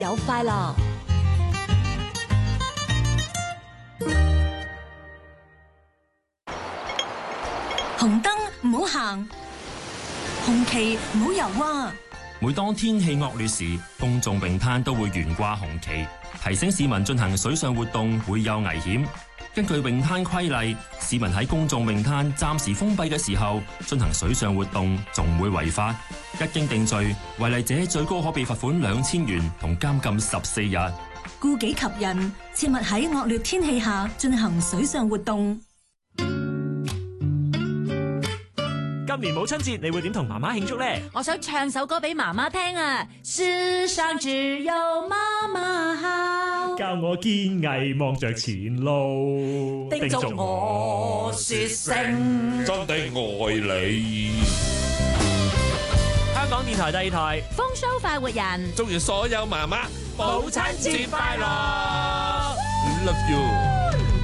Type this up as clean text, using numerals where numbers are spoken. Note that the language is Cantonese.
有快樂。 紅燈唔好行，紅旗唔好游啊！ 每當天氣惡劣時，公眾泳灘都會懸掛紅旗，提醒市民進行水上活動會有危險。根據泳灘規例，市民喺公眾泳灘暫時封閉嘅時候進行水上活動，仲會違法。一經定罪，違例者最高可被罰款2000元同監禁14日。 顧己及人，切勿喺惡劣天氣下進行水上活動。 今年母親節你會點同媽媽慶祝呢？ 我想唱首歌俾媽媽聽啊！世上只有媽媽好， 教我堅毅望着前路， 叮囑我說聲真的愛你。 香港電台第2台風騷快活人， 祝願所有媽媽母親節快樂 ，Love you。